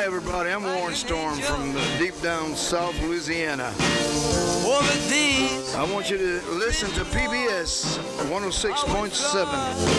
Hi, everybody. I'm Warren Storm from deep down South Louisiana. I want you to listen to PBS 106.7.